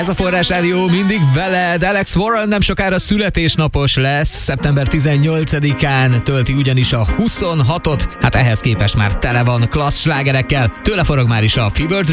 Ez a Forrás Rádió mindig veled. Alex Warren nem sokára születésnapos lesz. Szeptember 18-án tölti ugyanis a 26-ot. Hát ehhez képest már tele van klassz slágerekkel. Tőle forog már is a Fever